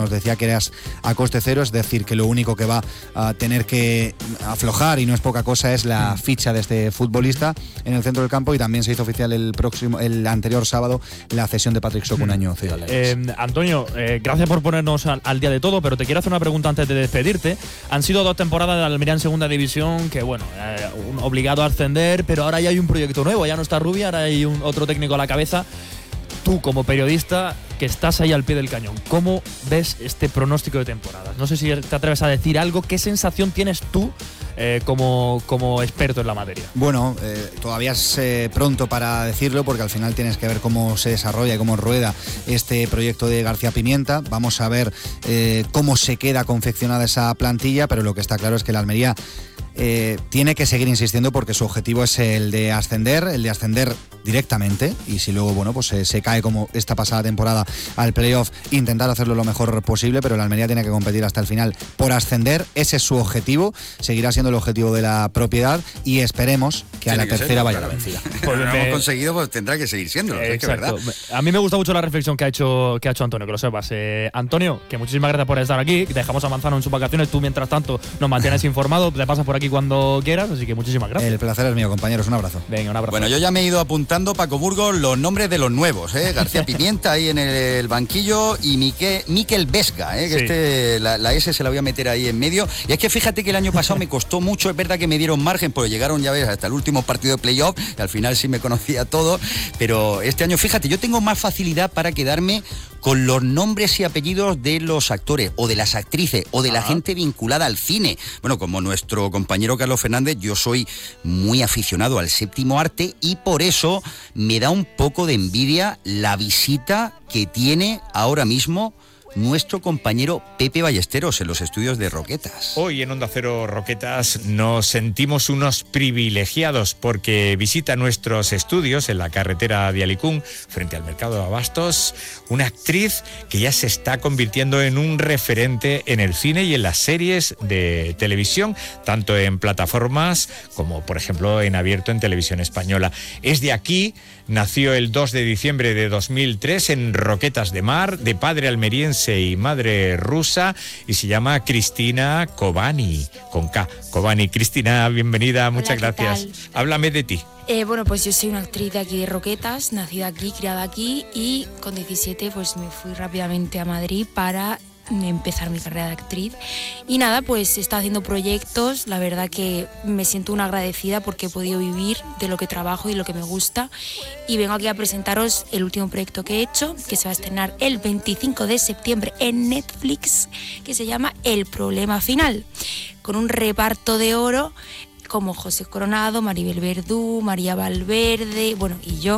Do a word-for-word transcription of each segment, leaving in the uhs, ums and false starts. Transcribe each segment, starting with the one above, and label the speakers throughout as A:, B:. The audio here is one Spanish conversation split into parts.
A: nos decía que eras a coste cero, es decir, que lo único que va a tener que aflojar, y no es poca cosa, es la ficha de este futbolista en el centro del campo, y también se hizo oficial el próximo, el anterior sábado, la cesión de Patrick Schick un año.
B: Eh, Antonio, eh, gracias por ponernos al, al día de todo, pero te quiero hacer una pregunta antes de despedirte. Han sido dos temporadas de Almería en segunda división, que bueno, eh, un obligado a ascender, pero ahora ya hay un proyecto nuevo, ya no está Rubia, ahora hay un, otro técnico a la cabeza. Tú, como periodista, que estás ahí al pie del cañón, ¿cómo ves este pronóstico de temporadas? No sé si te atreves a decir algo. ¿Qué sensación tienes tú eh, como, como experto en la materia?
A: Bueno, eh, todavía es eh, pronto para decirlo, porque al final tienes que ver cómo se desarrolla y cómo rueda este proyecto de García Pimienta. Vamos a ver eh, cómo se queda confeccionada esa plantilla, pero lo que está claro es que la Almería Eh, tiene que seguir insistiendo, porque su objetivo es el de ascender, el de ascender directamente, y si luego bueno pues eh, se cae como esta pasada temporada al playoff, intentar hacerlo lo mejor posible, pero la Almería tiene que competir hasta el final por ascender. Ese es su objetivo, seguirá siendo el objetivo de la propiedad, y esperemos que tiene a la que tercera ser, vaya claro. la vencida.
C: Pues lo hemos conseguido, pues tendrá que seguir siendo.
B: Eh,
C: es que verdad.
B: A mí me gusta mucho la reflexión que ha hecho que ha hecho Antonio, que lo sepas. Eh, Antonio, que muchísimas gracias por estar aquí. Dejamos a Manzano en sus vacaciones, tú mientras tanto nos mantienes informado, te pasas por aquí cuando quieras, así que muchísimas gracias.
A: El placer es mío, compañeros, un abrazo.
B: Venga, un abrazo.
C: Bueno, yo ya me he ido apuntando, Paco Burgos, los nombres de los nuevos, ¿eh? García Pimienta ahí en el banquillo, y Miquel, Miquel Vesga, ¿eh? que sí. este, la, la S se la voy a meter ahí en medio. Y es que fíjate que el año pasado me costó mucho, es verdad que me dieron margen, porque llegaron, ya ves, hasta el último partido de playoff, y al final sí me conocía todo, pero este año, fíjate, yo tengo más facilidad para quedarme con los nombres y apellidos de los actores, o de las actrices, o de la ah. gente vinculada al cine. Bueno, como nuestro compañero Carlos Fernández, yo soy muy aficionado al séptimo arte, y por eso me da un poco de envidia la visita que tiene ahora mismo nuestro compañero Pepe Ballesteros en los estudios de Roquetas.
D: Hoy en Onda Cero Roquetas nos sentimos unos privilegiados, porque visita nuestros estudios en la carretera de Alicún, frente al mercado de Abastos, una actriz que ya se está convirtiendo en un referente en el cine y en las series de televisión, tanto en plataformas como, por ejemplo, en abierto en Televisión Española. Es de aquí, nació el dos de diciembre de dos mil tres en Roquetas de Mar, de padre almeriense y madre rusa, y se llama Cristina Cobani, con K, Cobani. Cristina, bienvenida, muchas
E: Hola,
D: gracias. Háblame de ti.
E: Eh, bueno, pues yo soy una actriz de aquí de Roquetas, nacida aquí, criada aquí, y con diecisiete pues me fui rápidamente a Madrid para empezar mi carrera de actriz. Y nada, pues he estado haciendo proyectos. La verdad que me siento una agradecida, porque he podido vivir de lo que trabajo y lo que me gusta, y vengo aquí a presentaros el último proyecto que he hecho, que se va a estrenar el veinticinco de septiembre en Netflix, que se llama El Problema Final, con un reparto de oro como José Coronado, Maribel Verdú, María Valverde, bueno, y yo,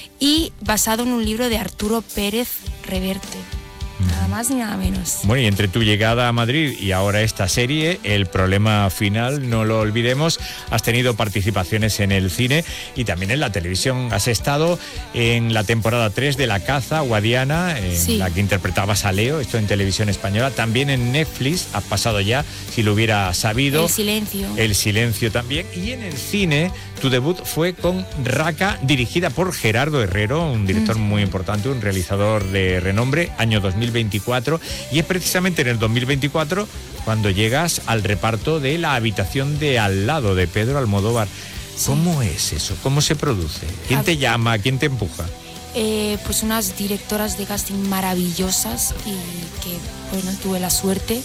E: y basado en un libro de Arturo Pérez Reverte. Nada más ni nada menos.
D: Bueno, y entre tu llegada a Madrid y ahora esta serie, El Problema Final, no lo olvidemos, has tenido participaciones en el cine y también en la televisión. Has estado en la temporada tres de La Caza, Guadiana, en sí. la que interpretabas a Leo, esto en Televisión Española. También en Netflix, has pasado ya, si lo hubiera sabido.
E: El Silencio.
D: El Silencio también. Y en el cine, tu debut fue con Raka, dirigida por Gerardo Herrero, un director mm. muy importante, un realizador de renombre, año dos mil veinticuatro, y es precisamente en el dos mil veinticuatro cuando llegas al reparto de La habitación de al lado, de Pedro Almodóvar. Sí. ¿Cómo es eso? ¿Cómo se produce? ¿Quién te llama? ¿Quién te empuja?
E: Eh, pues unas directoras de casting maravillosas, y que bueno, tuve la suerte.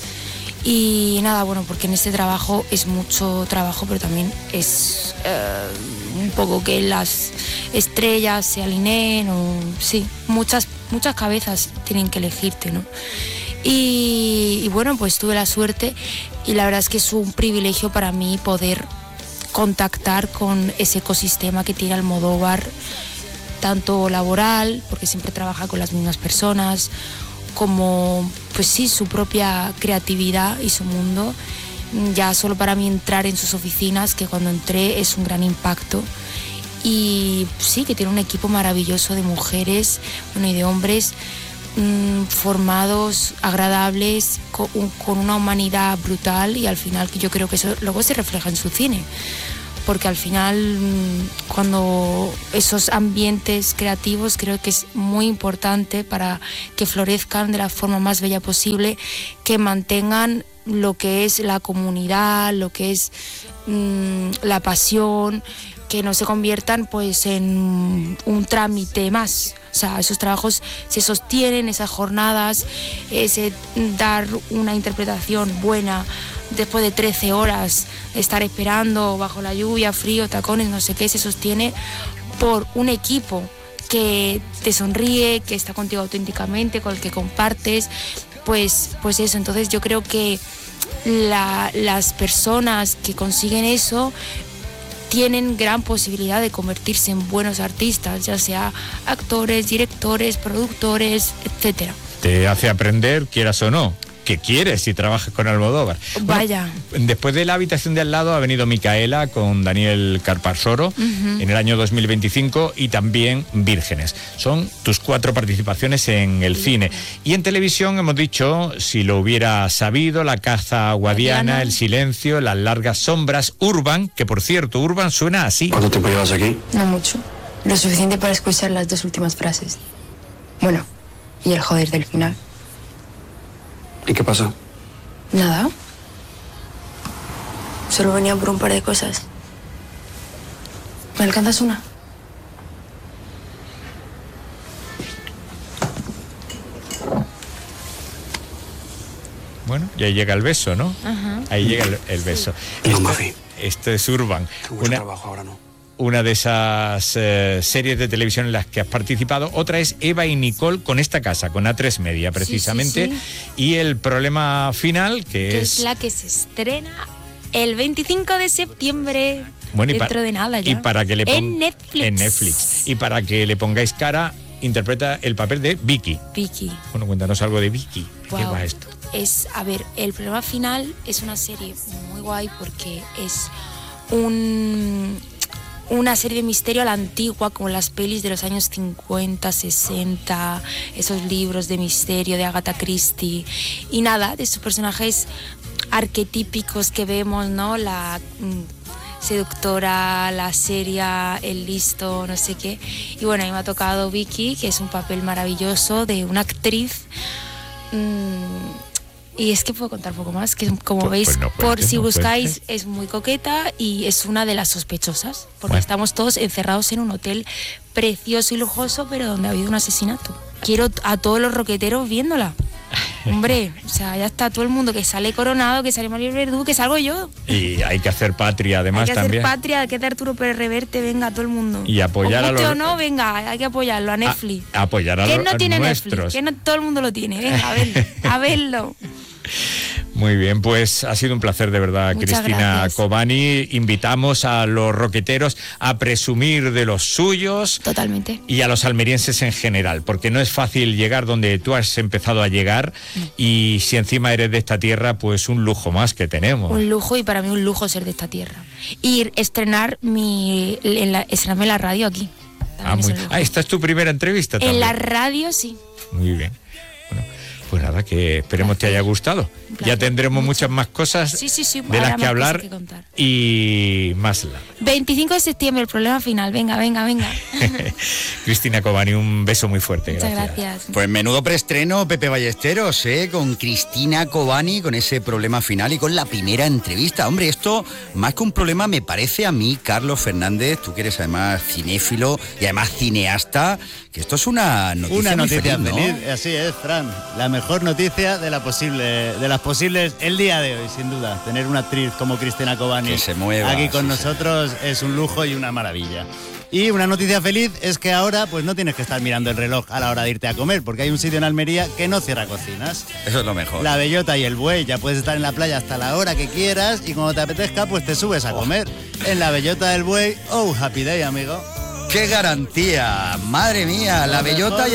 E: Y nada, bueno, porque en este trabajo es mucho trabajo, pero también es eh, un poco que las estrellas se alineen, o sí, muchas muchas cabezas tienen que elegirte, ¿no? Y, y bueno, pues tuve la suerte, y la verdad es que es un privilegio para mí poder contactar con ese ecosistema que tiene Almodóvar, tanto laboral, porque siempre trabaja con las mismas personas, como pues sí, su propia creatividad y su mundo. Ya solo para mí entrar en sus oficinas, que cuando entré es un gran impacto. Y sí, que tiene un equipo maravilloso de mujeres, bueno, y de hombres mmm, formados, agradables, con, con una humanidad brutal, y al final que yo creo que eso luego se refleja en su cine, porque al final cuando esos ambientes creativos creo que es muy importante para que florezcan de la forma más bella posible, que mantengan lo que es la comunidad, lo que es mmm, la pasión, que no se conviertan pues en un trámite más. O sea, esos trabajos se sostienen, esas jornadas, ese dar una interpretación buena después de trece horas, estar esperando bajo la lluvia, frío, tacones, no sé qué, se sostiene por un equipo que te sonríe, que está contigo auténticamente, con el que compartes, pues, pues eso. Entonces yo creo que la, las personas que consiguen eso tienen gran posibilidad de convertirse en buenos artistas, ya sea actores, directores, productores, etcétera.
D: Te hace aprender, quieras o no, que quieres si trabajas con Almodóvar.
E: Vaya.
D: Bueno, después de La habitación de al lado ha venido Micaela con Daniel Carparsoro uh-huh. en el año dos mil veinticinco y también Vírgenes. Son tus cuatro participaciones en el sí. cine. Y en televisión hemos dicho Si lo hubiera sabido, La caza guadiana, El silencio, Las largas sombras, Urban, que por cierto, Urban suena así.
F: ¿Cuánto tiempo llevas aquí?
G: No mucho. Lo suficiente para escuchar las dos últimas frases. Bueno, y el joder del final.
F: ¿Y qué pasó?
G: Nada. Solo venía por un par de cosas. ¿Me alcanzas una?
D: Bueno, y ahí llega el beso, ¿no?
E: Uh-huh.
D: Ahí llega el, el beso.
F: No,
D: esto,
F: Mafi.
D: Esto es Urban.
F: Mucho una, trabajo ahora no.
D: Una de esas eh, series de televisión en las que has participado. Otra es Eva y Nicole con Esta casa, con A tres Media, precisamente.
E: Sí, sí, sí.
D: Y el problema final, que,
E: que
D: es...
E: es la que se estrena el veinticinco de septiembre.
D: Bueno, y
E: dentro
D: pa-
E: de nada ya.
D: Y para que le pon-
E: en Netflix.
D: En Netflix. Y para que le pongáis cara, interpreta el papel de Vicky.
E: Vicky.
D: Bueno, cuéntanos algo de Vicky.
E: Wow.
D: ¿Qué va esto?
E: Es, a ver, el problema final es una serie muy guay porque es un, una serie de misterio a la antigua, como las pelis de los años cincuenta, sesenta, esos libros de misterio de Agatha Christie. Y nada, de sus personajes arquetípicos que vemos, ¿no? La mm, seductora, la seria, el listo, no sé qué. Y bueno, a mí me ha tocado Vicky, que es un papel maravilloso de una actriz. Mmm, Y es que puedo contar poco más, que como
D: pues,
E: veis,
D: pues no
E: por
D: cuentes,
E: si
D: no
E: buscáis,
D: cuentes.
E: es muy coqueta y es una de las sospechosas, porque
D: Bueno.
E: estamos todos encerrados en un hotel precioso y lujoso, pero donde ha habido un asesinato. Quiero a todos los roqueteros viéndola. Hombre, o sea, ya está todo el mundo, que sale Coronado, que sale Mario Verdú, que salgo yo.
D: Y hay que hacer patria, además,
E: hay que
D: también.
E: hacer patria, hay que hacer Arturo Pérez Reverte, venga, todo el mundo.
D: Y apoyar
E: o
D: a
E: guste
D: los-
E: o no, venga, hay que apoyarlo, a Netflix.
D: A- apoyar a
E: ¿Quién
D: los
E: no tiene
D: nuestros.
E: Netflix? Que no todo el mundo lo tiene, venga, a verlo, a verlo.
D: Muy bien, pues ha sido un placer de verdad,
E: Muchas
D: Cristina
E: gracias.
D: Cobani. Invitamos a los roqueteros a presumir de los suyos
E: Totalmente.
D: y a los almerienses en general, porque no es fácil llegar donde tú has empezado a llegar y si encima eres de esta tierra, pues un lujo más que tenemos.
E: Un lujo, y para mí un lujo ser de esta tierra. Y estrenar mi en la, estrenarme en la radio aquí.
D: Ah,
E: También es
D: muy-
E: un lujo.
D: ah, esta es tu primera entrevista
E: En
D: también.
E: la radio sí.
D: Muy bien. Bueno, pues nada, que esperemos te haya gustado.
E: Un placer.
D: Ya tendremos
E: Mucho.
D: muchas más cosas
E: Sí, sí, sí,
D: de
E: habrá
D: las que
E: más
D: hablar
E: cosas que contar.
D: y más. la-
E: veinticinco de septiembre, el problema final. Venga, venga, venga.
D: Cristina Cobani, un beso muy fuerte.
E: Muchas
D: gracias.
E: gracias.
C: Pues menudo preestreno, Pepe Ballesteros, ¿eh? Con Cristina Cobani, con ese problema final y con la primera entrevista. Hombre, esto, más que un problema, me parece a mí, Carlos Fernández, tú que eres además cinéfilo y además cineasta, que esto es una noticia
H: Una
C: muy
H: noticia
C: feliz, ¿no?
H: feliz, así es, Fran. La mejor noticia de la posible, de las posibles el día de hoy, sin duda. Tener una actriz como Cristina Cobani
C: Que se mueva,
H: aquí con
C: sí,
H: nosotros es un lujo y una maravilla. Y una noticia feliz es que ahora pues no tienes que estar mirando el reloj a la hora de irte a comer, porque hay un sitio en Almería que no cierra cocinas.
C: Eso es lo mejor.
H: La Bellota y el Buey, ya puedes estar en la playa hasta la hora que quieras y cuando te apetezca pues te subes a comer. En la Bellota del Buey, oh, happy day, amigo.
C: ¡Qué garantía! ¡Madre mía! La
H: Lo
C: Bellota
H: mejor
C: y